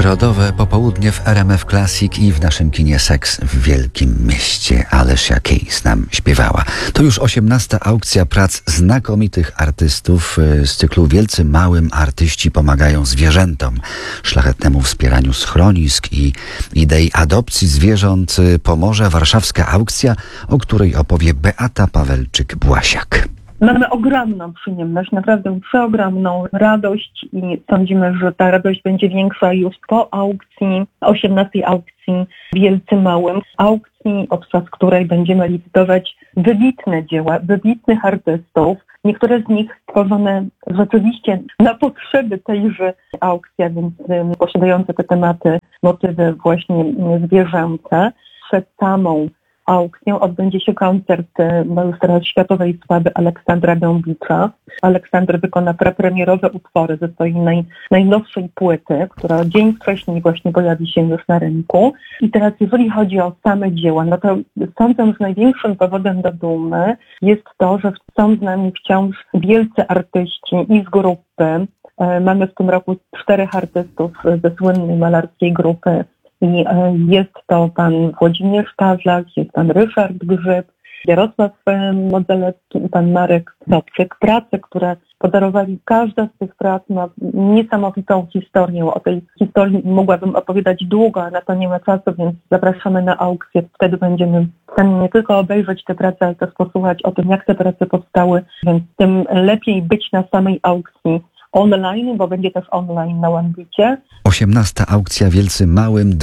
Rodowe popołudnie w RMF Classic i w naszym kinie Seks w Wielkim Mieście. Alicia Keys nam śpiewała. To już 18. aukcja prac znakomitych artystów z cyklu Wielcy Małym artyści pomagają zwierzętom. Szlachetnemu wspieraniu schronisk i idei adopcji zwierząt pomoże warszawska aukcja, o której opowie Beata Pawelczyk-Błasiak. Mamy ogromną przyjemność, naprawdę przeogromną radość i sądzimy, że ta radość będzie większa już po aukcji, 18. aukcji Wielcy Małym. Aukcji, podczas której będziemy licytować wybitne dzieła, wybitnych artystów. Niektóre z nich stworzone rzeczywiście na potrzeby tejże aukcji, więc posiadające te tematy, motywy właśnie zwierzęce. Przed samą aukcją odbędzie się koncert teraz światowej sławy Aleksandra Dąbicza. Aleksander wykona prepremierowe utwory ze swojej najnowszej płyty, która dzień wcześniej właśnie pojawi się już na rynku. I teraz jeżeli chodzi o same dzieła, no to sądzę, że największym powodem do dumy jest to, że są z nami wciąż wielcy artyści i z grupy. Mamy w tym roku 4 artystów ze słynnej malarskiej grupy. I jest to pan Włodzimierz Pawlak, jest pan Ryszard Grzyb, Jarosław Modzelewski i pan Marek Sobczyk. Prace, które podarowali, każda z tych prac ma niesamowitą historię. O tej historii mogłabym opowiadać długo, a na to nie ma czasu, więc zapraszamy na aukcję. Wtedy będziemy w stanie nie tylko obejrzeć te prace, ale też posłuchać o tym, jak te prace powstały, więc tym lepiej być na samej aukcji online, bo będzie też online na Łambicie. 18. aukcja Wielcy Małym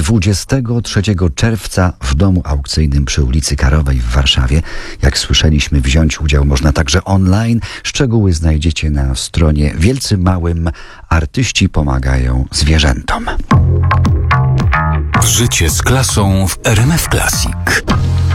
23 czerwca w domu aukcyjnym przy ulicy Karowej w Warszawie. Jak słyszeliśmy, wziąć udział można także online. Szczegóły znajdziecie na stronie Wielcy Małym artyści pomagają zwierzętom. Życie z klasą w RMF Classic.